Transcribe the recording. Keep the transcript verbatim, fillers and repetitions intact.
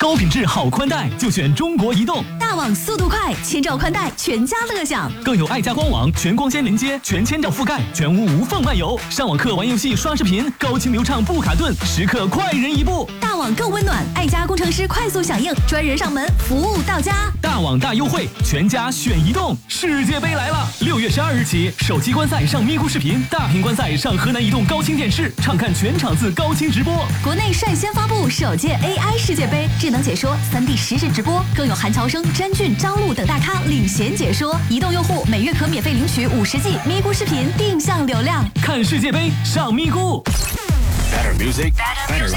高品质好宽带就选中国移动。 大网速度快，千兆宽带全家乐享。 更有爱家官网全光纤连接、全千兆覆盖、全屋无缝漫游，上网课、玩游戏、刷视频，高清流畅不卡顿，时刻快人一步。 大网更温暖，爱家工程师快速响应，专人上门，服务到家。 大网大优惠，全家选移动。世界杯来了，六月十二日起，手机观赛上咪咕视频，大屏观赛上河南移动高清电视，畅看全场次高清直播。 国内率先发布首届 A I 世界杯，智能解说、三 D 实时直播，更有韩乔生、詹俊、张璐等大咖领衔解说。移动用户每月可免费领取五十 G 咪咕视频定向流量， 看世界杯上咪咕。 Better music, better